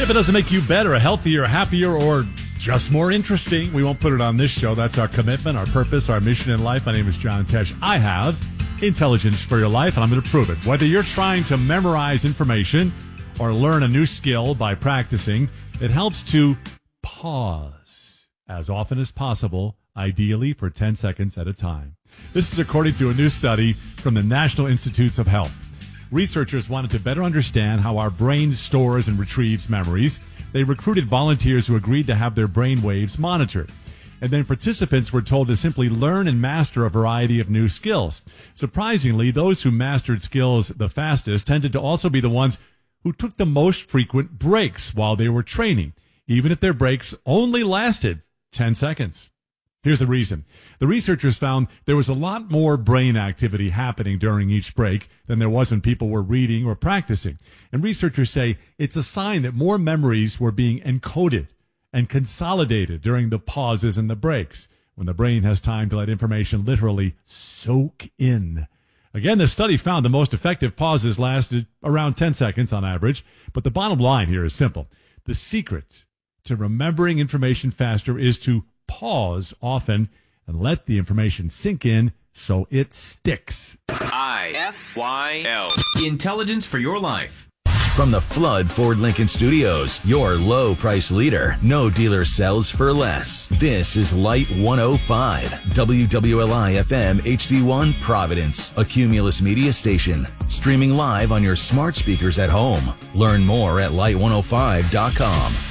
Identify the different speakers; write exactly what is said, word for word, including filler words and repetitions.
Speaker 1: If it doesn't make you better, healthier, happier, or just more interesting, we won't put it on this show. That's our commitment, our purpose, our mission in life. My name is John Tesh. I have intelligence for your life, and I'm going to prove it. Whether you're trying to memorize information or learn a new skill by practicing, it helps to pause as often as possible, ideally for ten seconds at a time. This is according to a new study from the National Institutes of Health. Researchers wanted to better understand how our brain stores and retrieves memories. They recruited volunteers who agreed to have their brain waves monitored. And then participants were told to simply learn and master a variety of new skills. Surprisingly, those who mastered skills the fastest tended to also be the ones who took the most frequent breaks while they were training, even if their breaks only lasted ten seconds. Here's the reason. The researchers found there was a lot more brain activity happening during each break than there was when people were reading or practicing. And researchers say it's a sign that more memories were being encoded and consolidated during the pauses and the breaks, when the brain has time to let information literally soak in. Again, the study found the most effective pauses lasted around ten seconds on average, but the bottom line here is simple. The secret to remembering information faster is to pause often and let the information sink in so it sticks.
Speaker 2: I F Y L. Intelligence for your life.
Speaker 3: From the Flood Ford Lincoln Studios, your low price leader. No dealer sells for less. This is Light one oh five, W W L I F M H D one Providence, a Cumulus media station. Streaming live on your smart speakers at home. Learn more at light one oh five dot com.